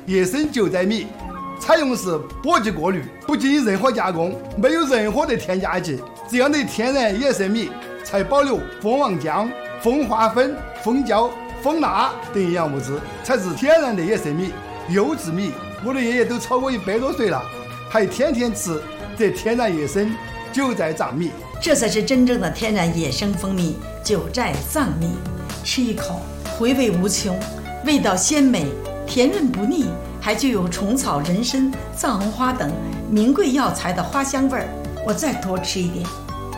野生韭菜米，采用是播级过滤，不经任何加工，没有任何的添加剂，这样的天然野生米才保留蜂王浆、蜂花粉、蜂胶、蜂蜡等营养物质，才是天然的野生米、优质米。我的爷爷都超过100多岁了，还天天吃这天然野生韭菜藏米， 这才是真正的天然野生蜂蜜韭菜藏米。吃一口，回味无穷，味道鲜美，甜润不腻，还具有虫草、人参、藏红花等名贵药材的花香味儿。我再多吃一点。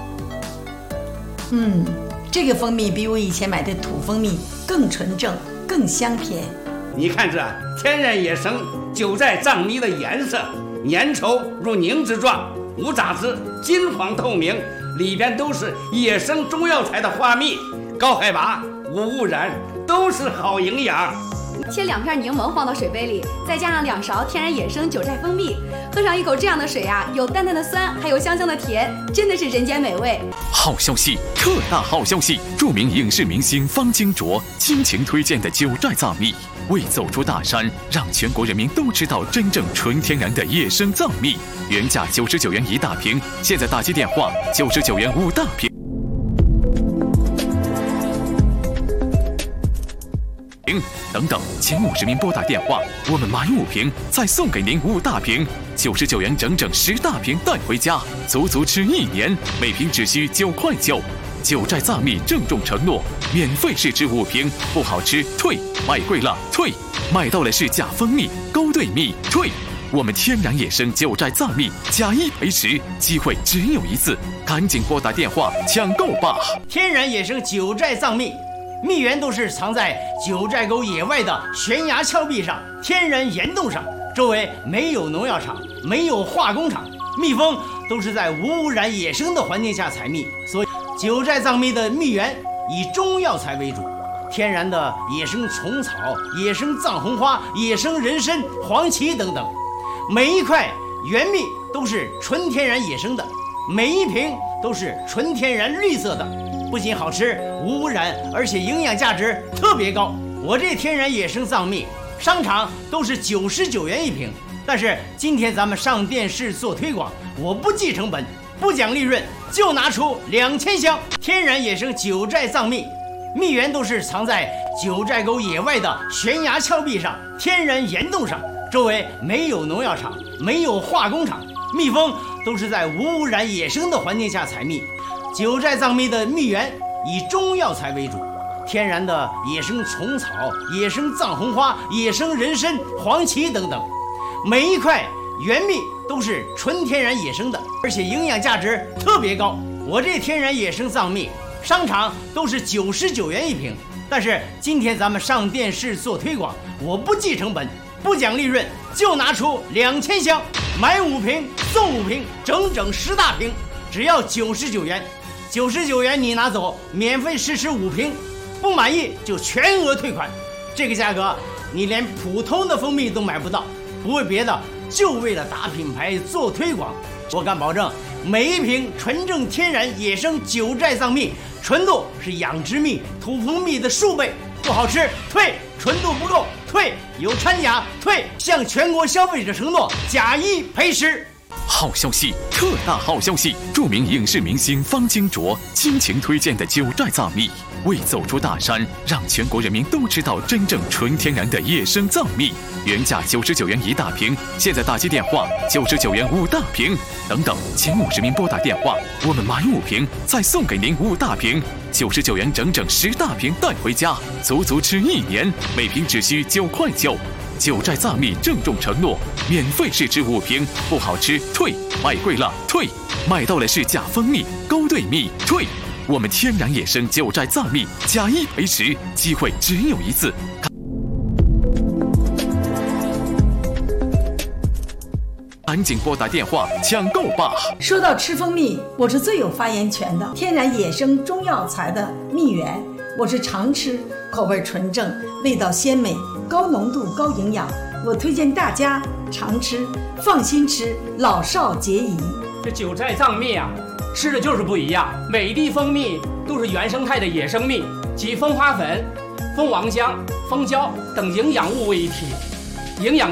这个蜂蜜比我以前买的土蜂蜜更纯正，更香甜。 你看这天然野生韭菜藏米的颜色，粘稠如凝脂状，无杂质，金黄透明，里边都是野生中药材的花蜜，高海拔，无污染，都是好营养。 切2片柠檬放到水杯里，再加上2勺天然野生韭菜蜂蜜，喝上一口这样的水啊，有淡淡的酸，还有香香的甜，真的是人间美味。 好消息，特大好消息！著名影视明星方金卓倾情推荐的韭菜藏蜜，为走出大山，让全国人民都知道真正纯天然的野生藏蜜。原价99元1大瓶，现在打击电话99元5大瓶。等等，前50名拨打电话，我们买5瓶再送给您5大瓶，99元整整10大瓶带回家，足足吃1年，每瓶只需9块9。韭菜藏蜜郑重承诺，免费试吃5瓶，不好吃退，买贵了退，买到了是假蜂蜜、勾兑蜜退。我们天然野生韭菜藏蜜加1赔10，机会只有一次，赶紧拨打电话抢购吧！ 天然野生韭菜藏蜜。蜜源都是藏在九寨沟野外的悬崖峭壁上、天然岩洞上，周围没有农药厂，没有化工厂，蜜蜂都是在无污染野生的环境下采蜜，所以韭菜藏蜜的蜜源以中药材为主，天然的野生虫草、野生藏红花、野生人参、黄芪等等，每一块原蜜都是纯天然野生的，每一瓶都是纯天然绿色的，不仅好吃无污染，而且营养价值特别高。我这天然野生藏蜜商场都是99元1瓶，但是今天咱们上电视做推广，我不计成本，不讲利润，就拿出2000箱天然野生韭菜藏蜜。蜜源都是藏在九寨沟野外的悬崖峭壁上、天然岩洞上，周围没有农药厂，没有化工厂，蜜蜂都是在无污染野生的环境下采蜜。韭菜藏蜜的蜜源以中药材为主，天然的野生虫草、野生藏红花、野生人参、黄芪等等，每一块原蜜都是纯天然野生的，而且营养价值特别高。我这天然野生藏蜜商场都是99元1瓶，但是今天咱们上电视做推广，我不计成本，不讲利润，就拿出2000箱，买5瓶送5瓶，整整10大瓶，只要99元。99元你拿走，免费试吃5瓶，不满意就全额退款。这个价格你连普通的蜂蜜都买不到，不为别的，就为了打品牌做推广。我敢保证，每一瓶纯正天然野生韭菜藏蜜纯度是养殖蜜、土蜂蜜的数倍，不好吃退，纯度不够退，有掺假退，向全国消费者承诺假1赔10。 好消息，特大好消息！著名影视明星方金卓倾情推荐的韭菜藏蜜，为走出大山，让全国人民都知道真正纯天然的野生藏蜜。原价99元1大瓶，现在打击电话99元5大瓶。等等，前50名拨打电话，我们买5瓶再送给您5大瓶，99元整整10大瓶带回家，足足吃1年，每瓶只需9块9。韭菜藏蜜郑重承诺，免费试吃5瓶，不好吃退，买贵了退，买到了是假蜂蜜、勾兑蜜退。我们天然野生韭菜藏蜜假1赔10，机会只有一次。赶紧拨打电话抢购吧！ 说到吃蜂蜜，我是最有发言权的。天然野生中药材的蜜源，我是常吃，口味纯正，味道鲜美，高浓度高营养，我推荐大家常吃，放心吃，老少皆宜。 这韭菜藏蜜啊，吃的就是不一样。每滴蜂蜜都是原生态的野生蜜，集蜂花粉、蜂王浆、蜂胶等营养物为一体，营养